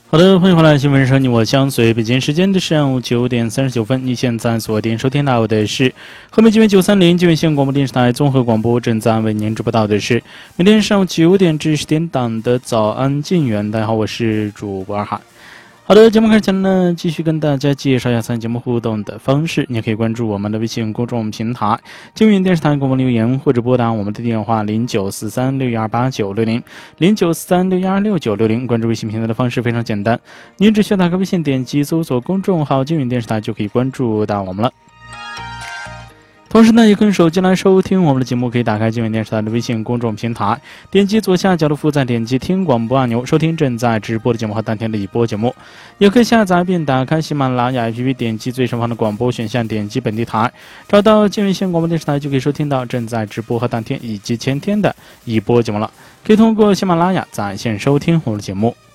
好的，欢迎回来，新闻说你我相随。北京时间的上午9点39分，你现在锁定收听到的是河北经纬930经纬县广播电视台综合广播，正在为您直播到的是每天上午9点至10点档的早安晋源。大家好，我是主播二海。好的，节目开始前呢，继续跟大家介绍一下参与节目互动的方式。你也可以关注我们的微信公众平台经纬电视台广播留言，或者拨打我们的电话0943618960，0943616960。关注微信平台的方式非常简单，您只需要打开微信，点击搜索公众号经纬电视台就可以关注到我们了。同时呢，也可以手机来收听我们的节目，可以打开经纬电视台的微信公众平台，点击左下角的负载，点击听广播按钮，收听正在直播的节目和当天的已播节目。也可以下载并打开喜马拉雅 APP， 点击最上方的广播选项，点击本地台，找到经纬县广播电视台，就可以收听到正在直播和当天以及前天的已播节目了。可以通过喜马拉雅在线收听我们的节目。